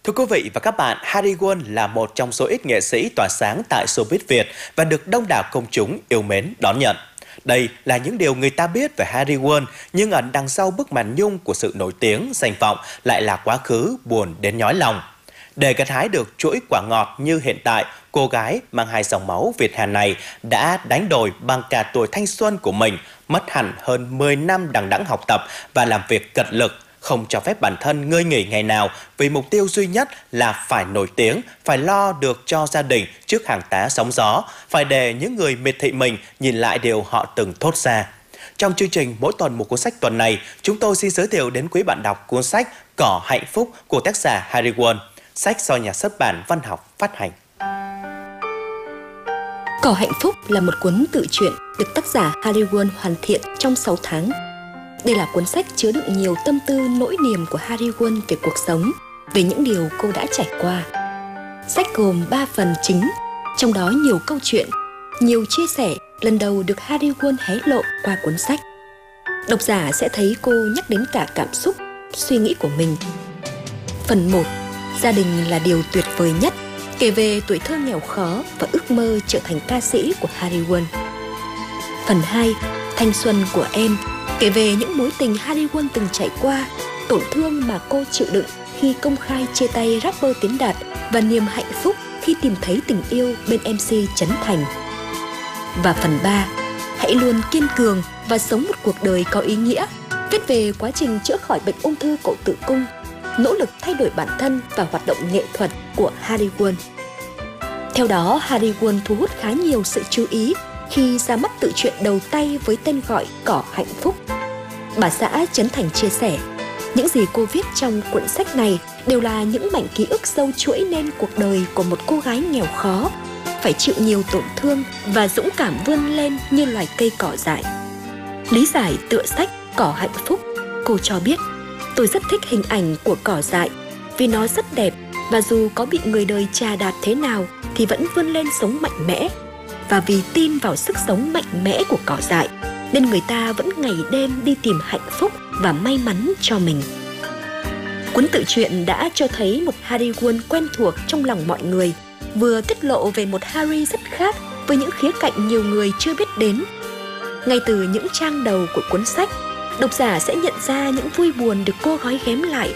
Thưa quý vị và các bạn, Harry Won là một trong số ít nghệ sĩ tỏa sáng tại showbiz Việt và được đông đảo công chúng yêu mến đón nhận. Đây là những điều người ta biết về Harry Won, nhưng ẩn đằng sau bức màn nhung của sự nổi tiếng, danh vọng lại là quá khứ buồn đến nhói lòng. Để gặt hái được chuỗi quả ngọt như hiện tại, cô gái mang hai dòng máu Việt Hàn này đã đánh đổi bằng cả tuổi thanh xuân của mình, mất hẳn hơn 10 năm đằng đẵng học tập và làm việc cật lực, không cho phép bản thân ngơi nghỉ ngày nào vì mục tiêu duy nhất là phải nổi tiếng, phải lo được cho gia đình trước hàng tá sóng gió, phải để những người miệt thị mình nhìn lại điều họ từng thốt ra. Trong chương trình Mỗi tuần một cuốn sách tuần này, chúng tôi xin giới thiệu đến quý bạn đọc cuốn sách Cỏ hạnh phúc của tác giả Harry Won, sách do nhà xuất bản Văn học phát hành. Cỏ hạnh phúc là một cuốn tự truyện được tác giả Harry Won hoàn thiện trong 6 tháng. Đây là cuốn sách chứa đựng nhiều tâm tư nỗi niềm của Harry Won về cuộc sống, về những điều cô đã trải qua. Sách gồm 3 phần chính, trong đó nhiều câu chuyện, nhiều chia sẻ lần đầu được Harry Won hé lộ qua cuốn sách. Độc giả sẽ thấy cô nhắc đến cả cảm xúc, suy nghĩ của mình. Phần 1, gia đình là điều tuyệt vời nhất, kể về tuổi thơ nghèo khó và ước mơ trở thành ca sĩ của Harry Won. Phần 2, thanh xuân của em, kể về những mối tình Harry Won từng trải qua, tổn thương mà cô chịu đựng khi công khai chia tay rapper Tiến Đạt và niềm hạnh phúc khi tìm thấy tình yêu bên MC Trấn Thành. Và phần 3, hãy luôn kiên cường và sống một cuộc đời có ý nghĩa, viết về quá trình chữa khỏi bệnh ung thư cổ tử cung, nỗ lực thay đổi bản thân và hoạt động nghệ thuật của Harry Won. Theo đó, Harry Won thu hút khá nhiều sự chú ý khi ra mắt tự truyện đầu tay với tên gọi Cỏ hạnh phúc. Bà xã Trấn Thành chia sẻ, những gì cô viết trong cuốn sách này đều là những mảnh ký ức sâu chuỗi nên cuộc đời của một cô gái nghèo khó, phải chịu nhiều tổn thương và dũng cảm vươn lên như loài cây cỏ dại. Lý giải tựa sách Cỏ hạnh phúc, cô cho biết, tôi rất thích hình ảnh của cỏ dại vì nó rất đẹp và dù có bị người đời chà đạp thế nào thì vẫn vươn lên sống mạnh mẽ. Và vì tin vào sức sống mạnh mẽ của cỏ dại nên người ta vẫn ngày đêm đi tìm hạnh phúc và may mắn cho mình. Cuốn tự truyện đã cho thấy một Harry Won quen thuộc trong lòng mọi người, vừa tiết lộ về một Harry rất khác với những khía cạnh nhiều người chưa biết đến. Ngay từ những trang đầu của cuốn sách, độc giả sẽ nhận ra những vui buồn được cô gói ghém lại